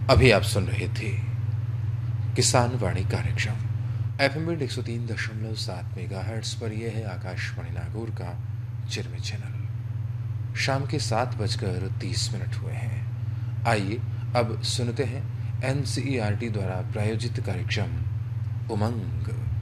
अभी आप सुन रहे थे किसान वाणी कार्यक्रम एफएम बैंड 103.7 मेगाहर्ट्ज पर। यह है आकाशवाणी नागौर का चिरमे चैनल। शाम के 7:30 हुए हैं। आइए अब सुनते हैं एनसीईआरटी द्वारा प्रायोजित कार्यक्रम उमंग।